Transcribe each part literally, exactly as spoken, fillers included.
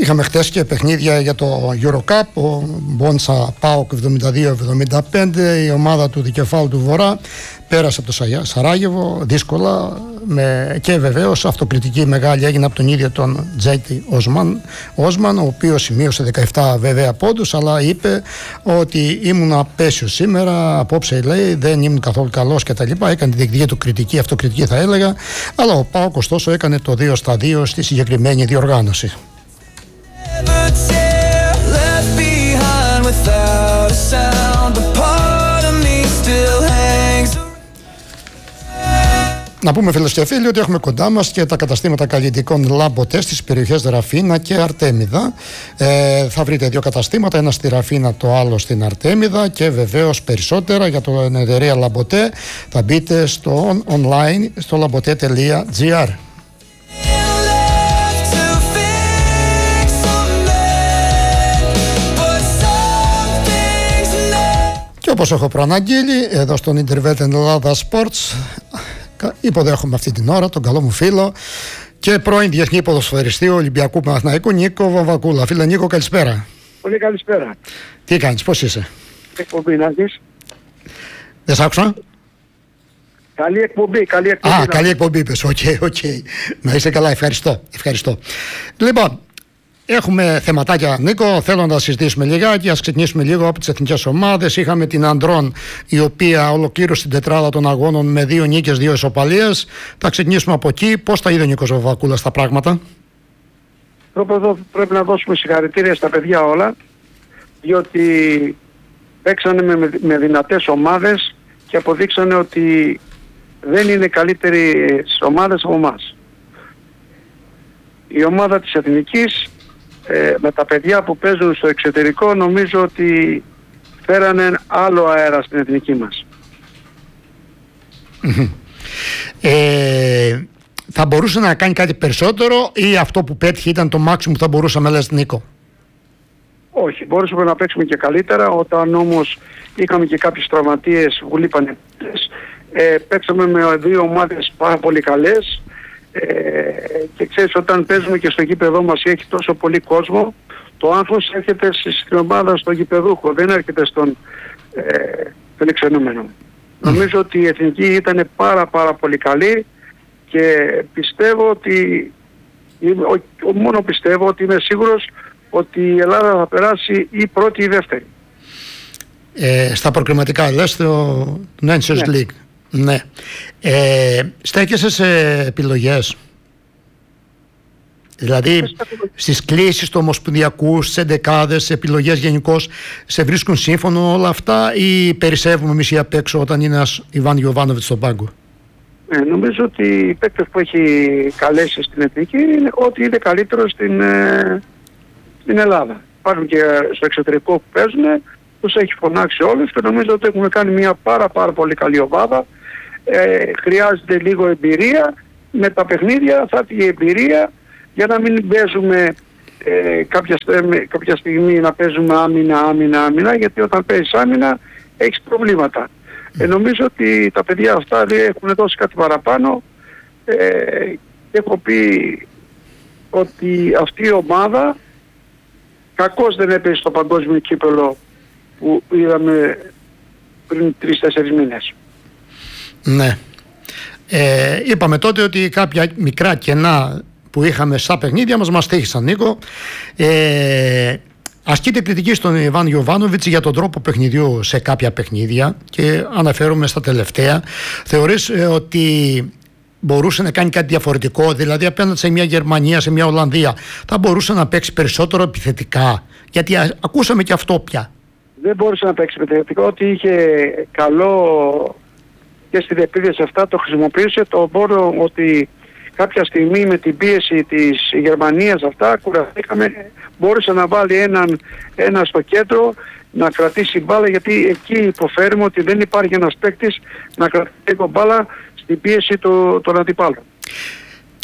Είχαμε χτες και παιχνίδια για το Eurocup. Ο Μπόντσα ΠΑΟΚ εβδομήντα δύο εβδομήντα πέντε. Η ομάδα του Δικεφάλου του Βορρά πέρασε από το Σαράγεβο δύσκολα. Με, και βεβαίως αυτοκριτική μεγάλη έγινε από τον ίδιο τον Τζέιτι Όσμαν, Όσμαν, ο οποίος σημείωσε δεκαεπτά βέβαια πόντους, αλλά είπε ότι ήμουν απέσιος σήμερα. Απόψε λέει δεν ήμουν καθόλου καλός κτλ. Έκανε τη διεκδικία του κριτική, αυτοκριτική θα έλεγα. Αλλά ο ΠΑΟΚ ωστόσο έκανε το δύο στα δύο στη συγκεκριμένη διοργάνωση. Να πούμε φίλες και φίλοι ότι έχουμε κοντά μας και τα καταστήματα καλλιτικών Λαμποτέ στις περιοχές Ραφίνα και Αρτέμιδα. Ε, θα βρείτε δύο καταστήματα, ένα στη Ραφίνα, το άλλο στην Αρτέμιδα, και βεβαίως περισσότερα για την εταιρεία Λαμποτέ θα μπείτε στο online στο λαμποτε τελεία τζι άρ. Και όπως έχω προαναγγείλει εδώ στον Intervet Ελλάδα Sports, υποδέχομαι αυτή την ώρα τον καλό μου φίλο και πρώην διεθνή ποδοσφαιριστή Ολυμπιακού Παναθηναϊκού Νίκο Βαμβακούλα. Φίλε Νίκο, καλησπέρα. Πολύ καλησπέρα. Τι κάνεις, πώς είσαι? Εκπομπή να δεις. Δεν σ' άκουσα. Καλή εκπομπή, καλή εκπομπή. Α, καλή εκπομπή είπες, οκ, okay, οκ. Okay. Να είσαι καλά, ευχαριστώ, ευχαριστώ. Λοιπόν, έχουμε θεματάκια, Νίκο, θέλω να τα συζητήσουμε λιγάκι. Ας ξεκινήσουμε λίγο από τις εθνικές ομάδες. Είχαμε την Αντρών, η οποία ολοκλήρωσε την τετράδα των αγώνων με δύο νίκες, δύο ισοπαλίες. Θα ξεκινήσουμε από εκεί. Πώς τα είδε ο Νίκος Βαμβακούλας τα πράγματα? Πρώτα πρέπει να δώσουμε συγχαρητήρια στα παιδιά όλα, διότι παίξανε με, με δυνατές ομάδες και αποδείξανε ότι δεν είναι καλύτερες ομάδες από εμάς. Η ομάδα της Εθνικής Ε, με τα παιδιά που παίζουν στο εξωτερικό νομίζω ότι φέρανε άλλο αέρα στην εθνική μας. ε, θα μπορούσε να κάνει κάτι περισσότερο ή αυτό που πέτυχε ήταν το μάξιμο που θα μπορούσαμε, λες, Νίκο? Όχι, μπορούσαμε να παίξουμε και καλύτερα. Όταν όμως είχαμε και κάποιες τραυματίες που λείπανε, ε, παίξαμε με δύο ομάδες πάρα πολύ καλές. Ε, και ξέρεις, όταν παίζουμε και στο γήπεδό μας έχει τόσο πολύ κόσμο, το άγχος έρχεται στην ομάδα στο γηπεδούχο, δεν έρχεται στον ε, φιλοξενούμενο. Mm. Νομίζω ότι η εθνική ήταν πάρα πάρα πολύ καλή και πιστεύω ότι ο, ο, μόνο πιστεύω ότι είμαι σίγουρος ότι η Ελλάδα θα περάσει ή πρώτη ή δεύτερη. Ε, στα προκριματικά λες το Nations ναι. League. Ναι. Ε, στέκεσαι σε επιλογές? Δηλαδή στις κλήσεις του Ομοσπονδιακού, στις εντεκάδες, σε επιλογές γενικώς, σε βρίσκουν σύμφωνο όλα αυτά ή περισσεύουμε εμείς απ' έξω όταν είναι ένας Ιβάν Γιοβάνοβιτς στον πάγκο? Ε, νομίζω ότι οι παίκτες που έχει καλέσει στην εθνική είναι ότι είναι καλύτερο στην, ε, στην Ελλάδα. Υπάρχουν και στο εξωτερικό που παίζουν, τους έχει φωνάξει όλους και νομίζω ότι έχουμε κάνει μια πάρα πάρα πολύ καλή ομάδα. Ε, χρειάζεται λίγο εμπειρία. Με τα παιχνίδια θα έρθει η εμπειρία για να μην παίζουμε ε, κάποια, κάποια στιγμή να παίζουμε άμυνα, άμυνα, άμυνα, γιατί όταν παίζεις άμυνα έχεις προβλήματα. Ε, νομίζω ότι τα παιδιά αυτά έχουν δώσει κάτι παραπάνω. Ε, έχω πει ότι αυτή η ομάδα κακώς δεν έπαιζε στο παγκόσμιο κύπελλο που είδαμε πριν τρεις-τέσσερις μήνες. Ναι. Ε, είπαμε τότε ότι κάποια μικρά κενά που είχαμε στα παιχνίδια μας μας τύχησαν, Νίκο. Ε, ασκείται κριτική στον Ιβάν Γιοβάνοβιτς για τον τρόπο παιχνιδιού σε κάποια παιχνίδια και αναφέρομαι στα τελευταία. Θεωρείς ε, ότι μπορούσε να κάνει κάτι διαφορετικό, δηλαδή απέναντι σε μια Γερμανία, σε μια Ολλανδία, θα μπορούσε να παίξει περισσότερο επιθετικά? Γιατί α, ακούσαμε και αυτό πια. Δεν μπορούσε να παίξει επιθετικά. Ό,τι είχε καλό και στην επίδεση αυτά το χρησιμοποίησε. Το μόνο ότι κάποια στιγμή με την πίεση της Γερμανίας αυτά κουραστήκαμε. Μπόρεσε να βάλει έναν, ένα στο κέντρο να κρατήσει μπάλα, γιατί εκεί υποφέρουμε ότι δεν υπάρχει ένας παίκτης να κρατήσει την μπάλα στην πίεση του, των αντιπάλων. Και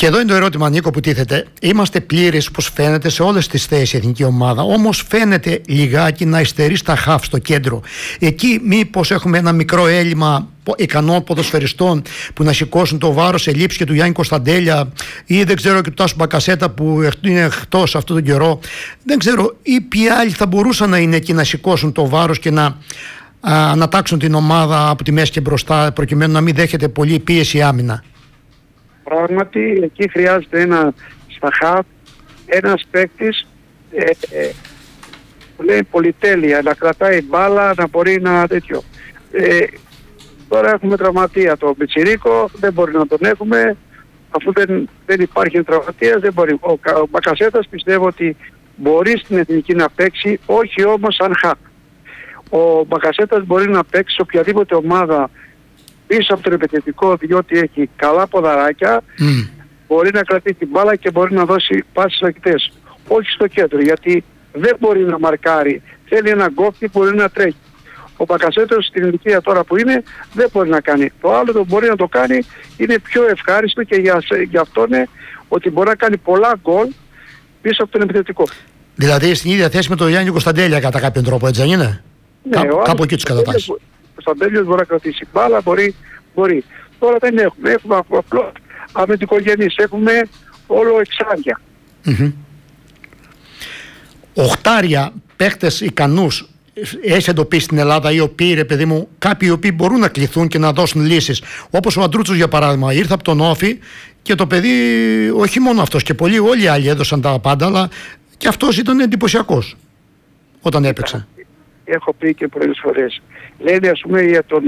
Και εδώ είναι το ερώτημα, Νίκο, που τίθεται. Είμαστε πλήρεις, όπως φαίνεται, σε όλες τις θέσεις η εθνική ομάδα. Όμως φαίνεται λιγάκι να υστερεί στα χαφ στο κέντρο. Εκεί μήπως έχουμε ένα μικρό έλλειμμα ικανών ποδοσφαιριστών που να σηκώσουν το βάρος σε λήψη και του Γιάννη Κωνσταντέλια, ή δεν ξέρω, και του Τάσου Μπακασέτα που είναι εκτός αυτόν τον καιρό. Δεν ξέρω, ή ποιοι άλλοι θα μπορούσαν να είναι εκεί να σηκώσουν το βάρος και να ανατάξουν την ομάδα από τη μέση και μπροστά, προκειμένου να μην δέχεται πολύ πίεση άμυνα. Πράγματι, εκεί χρειάζεται ένα στα χαφ, ένας παίκτης ε, ε, που λέει πολυτέλεια, να κρατάει μπάλα, να μπορεί να τέτοιο. Ε, τώρα έχουμε τραυματία το Πιτσιρίκο, δεν μπορεί να τον έχουμε, αφού δεν, δεν υπάρχει τραυματίας, δεν μπορεί. Ο, ο Μπακασέτας πιστεύω ότι μπορεί στην εθνική να παίξει, όχι όμως σαν χαφ. Ο Μπακασέτας μπορεί να παίξει σε οποιαδήποτε ομάδα πίσω από το επιθετικό, διότι έχει καλά ποδαράκια, mm. μπορεί να κρατήσει την μπάλα και μπορεί να δώσει πάσεις λακτές. Όχι στο κέντρο, γιατί δεν μπορεί να μαρκάρει. Θέλει ένα γκόφι που μπορεί να τρέχει. Ο Μπακασέτος στην ηλικία τώρα που είναι δεν μπορεί να κάνει. Το άλλο το μπορεί να το κάνει, είναι πιο ευχάριστο και για, για αυτό είναι ότι μπορεί να κάνει πολλά γκολ πίσω από τον επιθετικό. Δηλαδή στην ίδια θέση με τον Γιάννη Κωνσταντέλια κατά κάποιον τρόπο, έτσι δεν είναι? Ναι, Κά, κάπου εκεί τους κατατάσσει. Ο Κωνσταντέλιος μπορεί να κρατήσει μπάλα, μπορεί, μπορεί. Τώρα δεν έχουμε, έχουμε απλώς αμυντικογενείς, έχουμε όλο εξάρια. Mm-hmm. Οχτάρια, παίχτες ικανούς, έχει εντοπίσει στην Ελλάδα, οι οποίοι, ρε παιδί μου, κάποιοι οι οποίοι μπορούν να κληθούν και να δώσουν λύσεις. Όπως ο Αντρούτσος για παράδειγμα, ήρθε από τον Όφη και το παιδί, όχι μόνο αυτός και πολλοί, όλοι οι άλλοι έδωσαν τα πάντα, αλλά και αυτός ήταν εντυπωσιακός όταν έπαιξε. Έχω πει και πολλές φορές. Λένε ας πούμε για τον,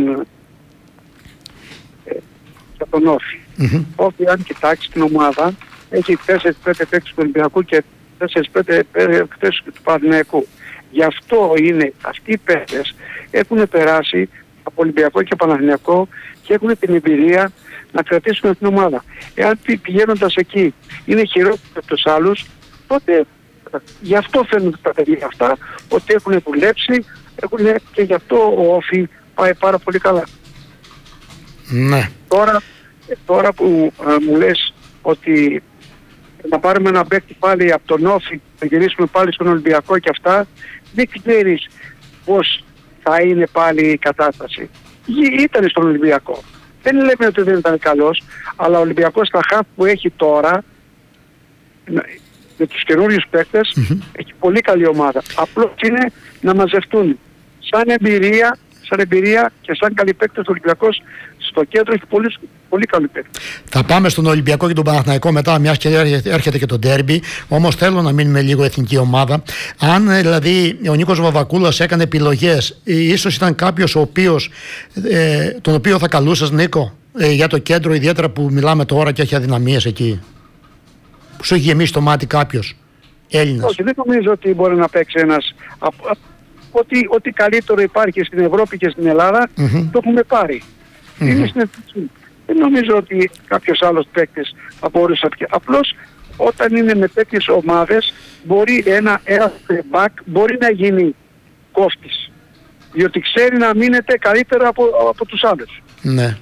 ε, για τον Όφη. Mm-hmm. Όφη, αν κοιτάξει την ομάδα, έχει τέσσερις πέντε παίκτες του Ολυμπιακού και τέσσερις πέντε παίκτες του Παναθηναϊκού. Γι' αυτό είναι αυτοί οι παίκτες έχουν περάσει από Ολυμπιακό και Παναθηναϊκό και έχουν την εμπειρία να κρατήσουν την ομάδα. Εάν πηγαίνοντας εκεί είναι χειρότερο από τους άλλους, τότε γι' αυτό φαίνονται τα παιδιά αυτά, ότι έχουν δουλέψει, έχουν, και γι' αυτό ο Όφη πάει πάρα πολύ καλά. Ναι. Τώρα, τώρα που α, μου λες ότι να πάρουμε ένα παίκτη πάλι από τον Όφη, να γυρίσουμε πάλι στον Ολυμπιακό και αυτά, δεν ξέρεις πώς θα είναι πάλι η κατάσταση. Ήταν στον Ολυμπιακό. Δεν λέμε ότι δεν ήταν καλός, αλλά ο Ολυμπιακός στα χαφ που έχει τώρα, με τους καινούριους παίκτες, mm-hmm. έχει πολύ καλή ομάδα. Απλώς είναι να μαζευτούν. Σαν εμπειρία, σαν εμπειρία και σαν καλή παίκτες ο Ολυμπιακός στο κέντρο έχει πολύ, πολύ καλή παίκτες. Θα πάμε στον Ολυμπιακό και τον Παναθηναϊκό μετά, μιας και έρχεται και το ντέρμπι. Όμως θέλω να μείνουμε λίγο εθνική ομάδα. Αν δηλαδή ο Νίκος Βαβακούλας έκανε επιλογές, ίσως ήταν κάποιος ο οποίος, ε, τον οποίο θα καλούσες, Νίκο, ε, για το κέντρο, ιδιαίτερα που μιλάμε τώρα και έχει αδυναμίες εκεί, που σου έχει γεμίσει το μάτι κάποιος Έλληνας? Όχι, δεν νομίζω ότι μπορεί να παίξει ένας. Ό,τι, ό,τι καλύτερο υπάρχει στην Ευρώπη και στην Ελλάδα, mm-hmm. το έχουμε πάρει. Mm-hmm. Είναι στην εθνική. Δεν νομίζω ότι κάποιος άλλος παίκτης θα μπορούσε πια. Απλώς όταν είναι με τέτοιες ομάδες, μπορεί ένα, ένα back μπορεί να γίνει κόφτης. Διότι ξέρει να μείνεται καλύτερα από, από τους άλλους. Ναι.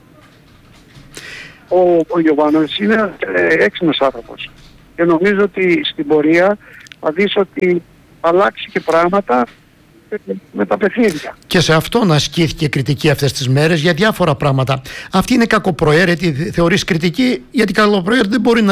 Ο, ο Γιωβάνος είναι ε, έξυπνος άνθρωπος. Και νομίζω ότι στην πορεία θα δεις ότι αλλάξει και πράγματα με τα παιχνίδια. Και σε αυτόν ασκήθηκε κριτική αυτές τις μέρες για διάφορα πράγματα. Αυτή είναι κακοπροαίρετη, θεωρείς κριτική, γιατί καλοπροαίρετη δεν μπορεί να